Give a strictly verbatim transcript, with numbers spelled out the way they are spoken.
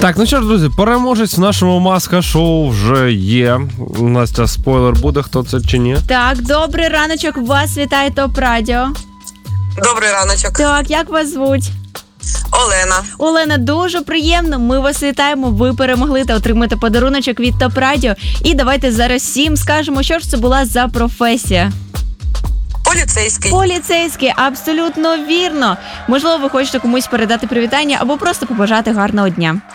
Так, ну що ж, друзі, переможець в нашому маска-шоу вже є. Настя, спойлер буде, хто це чи ні? Так, добрий раночок, вас вітає ТОП Радіо. Добрий раночок. Так, як вас звуть? Олена. Олена, дуже приємно, ми вас вітаємо, ви перемогли та отримаєте подаруночок від ТОП Радіо. І давайте зараз всім скажемо, що ж це була за професія. Поліцейський. Поліцейський, абсолютно вірно. Можливо, ви хочете комусь передати привітання або просто побажати гарного дня.